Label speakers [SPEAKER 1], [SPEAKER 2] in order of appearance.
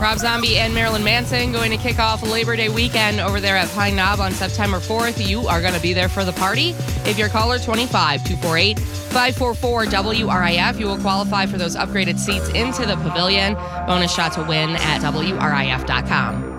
[SPEAKER 1] Rob Zombie and Marilyn Manson going to kick off Labor Day weekend over there at Pine Knob on September 4th. You are going to be there for the party. If you're caller 25-248-544-WRIF, you will qualify for those upgraded seats into the pavilion. Bonus shot to win at WRIF.com.